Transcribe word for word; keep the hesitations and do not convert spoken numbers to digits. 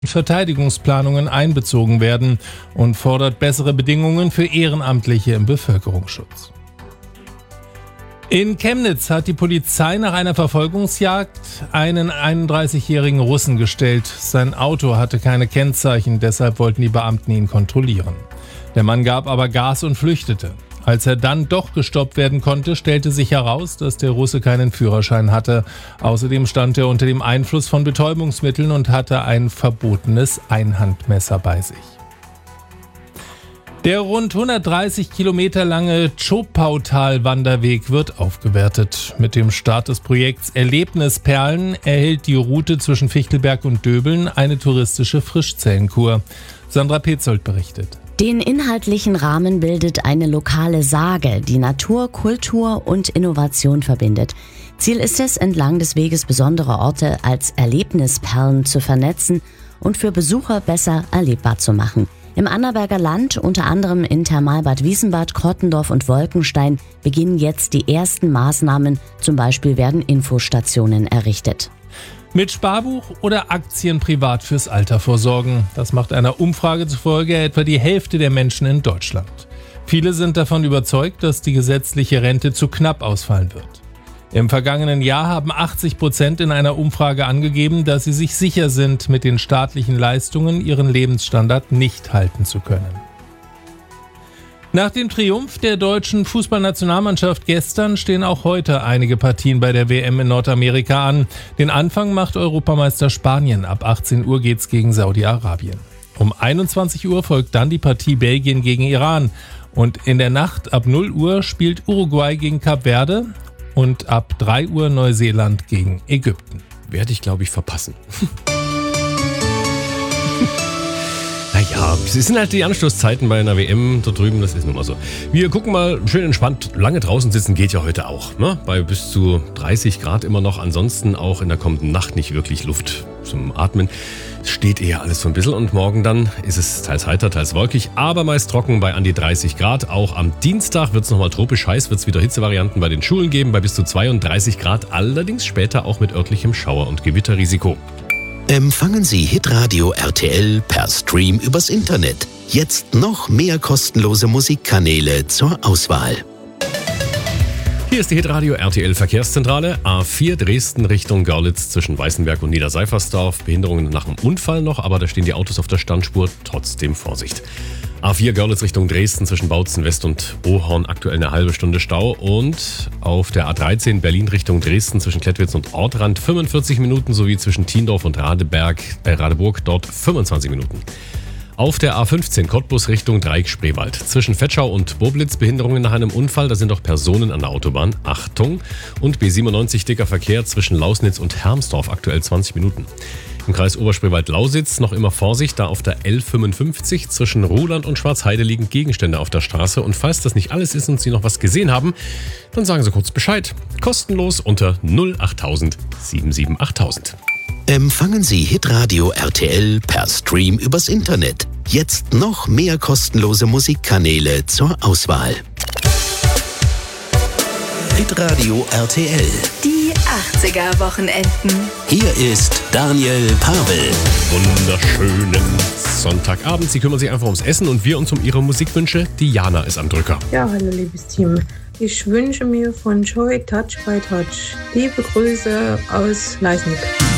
Verteidigungsplanungen einbezogen werden und fordert bessere Bedingungen für Ehrenamtliche im Bevölkerungsschutz. In Chemnitz hat die Polizei nach einer Verfolgungsjagd einen einunddreißigjährigen Russen gestellt. Sein Auto hatte keine Kennzeichen, deshalb wollten die Beamten ihn kontrollieren. Der Mann gab aber Gas und flüchtete. Als er dann doch gestoppt werden konnte, stellte sich heraus, dass der Russe keinen Führerschein hatte. Außerdem stand er unter dem Einfluss von Betäubungsmitteln und hatte ein verbotenes Einhandmesser bei sich. Der rund hundertdreißig Kilometer lange Zschopautal-Wanderweg wird aufgewertet. Mit dem Start des Projekts Erlebnisperlen erhält die Route zwischen Fichtelberg und Döbeln eine touristische Frischzellenkur. Sandra Petzold berichtet. Den inhaltlichen Rahmen bildet eine lokale Sage, die Natur, Kultur und Innovation verbindet. Ziel ist es, entlang des Weges besondere Orte als Erlebnisperlen zu vernetzen und für Besucher besser erlebbar zu machen. Im Annaberger Land, unter anderem in Thermalbad Wiesenbad, Krottendorf und Wolkenstein, beginnen jetzt die ersten Maßnahmen. Zum Beispiel werden Infostationen errichtet. Mit Sparbuch oder Aktien privat fürs Alter vorsorgen. Das macht einer Umfrage zufolge etwa die Hälfte der Menschen in Deutschland. Viele sind davon überzeugt, dass die gesetzliche Rente zu knapp ausfallen wird. Im vergangenen Jahr haben achtzig Prozent in einer Umfrage angegeben, dass sie sich sicher sind, mit den staatlichen Leistungen ihren Lebensstandard nicht halten zu können. Nach dem Triumph der deutschen Fußballnationalmannschaft gestern stehen auch heute einige Partien bei der W M in Nordamerika an. Den Anfang macht Europameister Spanien. Ab achtzehn Uhr geht's gegen Saudi-Arabien. Um einundzwanzig Uhr folgt dann die Partie Belgien gegen Iran. Und in der Nacht ab null Uhr spielt Uruguay gegen Kap Verde und ab drei Uhr Neuseeland gegen Ägypten. Werde ich, glaube ich, verpassen. Naja, es sind halt die Anstoßzeiten bei einer W M da drüben, das ist nun mal so. Wir gucken mal schön entspannt, lange draußen sitzen geht ja heute auch, ne? Bei bis zu dreißig Grad immer noch, ansonsten auch in der kommenden Nacht nicht wirklich Luft zum Atmen. Es steht eher alles so ein bisschen und morgen dann ist es teils heiter, teils wolkig, aber meist trocken bei an die dreißig Grad. Auch am Dienstag wird es nochmal tropisch heiß, wird es wieder Hitzevarianten bei den Schulen geben, bei bis zu zweiunddreißig Grad, allerdings später auch mit örtlichem Schauer- und Gewitterrisiko. Empfangen Sie Hitradio R T L per Stream übers Internet. Jetzt noch mehr kostenlose Musikkanäle zur Auswahl. Hier ist die Hitradio R T L Verkehrszentrale. A vier Dresden Richtung Görlitz zwischen Weißenberg und Niederseifersdorf. Behinderungen nach dem Unfall noch, aber da stehen die Autos auf der Standspur. Trotzdem Vorsicht. A vier Görlitz Richtung Dresden zwischen Bautzen West und Ohorn aktuell eine halbe Stunde Stau. Und auf der A dreizehn Berlin Richtung Dresden zwischen Klettwitz und Ortrand fünfundvierzig Minuten sowie zwischen Tiendorf und Radeberg, äh Radeburg dort fünfundzwanzig Minuten. Auf der A fünfzehn Cottbus Richtung Dreieck-Spreewald. Zwischen Vetschau und Boblitz Behinderungen nach einem Unfall. Da sind auch Personen an der Autobahn. Achtung! Und B siebenundneunzig dicker Verkehr zwischen Lausnitz und Hermsdorf aktuell zwanzig Minuten. Im Kreis Oberspreewald-Lausitz noch immer Vorsicht, da auf der L fünfundfünfzig zwischen Ruhland und Schwarzheide liegen Gegenstände auf der Straße. Und falls das nicht alles ist und Sie noch was gesehen haben, dann sagen Sie kurz Bescheid. Kostenlos unter null achttausend siebenundsiebzig achttausend. Empfangen Sie Hitradio R T L per Stream übers Internet. Jetzt noch mehr kostenlose Musikkanäle zur Auswahl. Hitradio R T L. Die achtziger-Wochenenden. Hier ist Daniel Pavel. Wunderschönen Sonntagabend. Sie kümmern sich einfach ums Essen und wir uns um Ihre Musikwünsche. Diana ist am Drücker. Ja, hallo liebes Team. Ich wünsche mir von Joy Touch by Touch liebe Grüße aus Leisnig.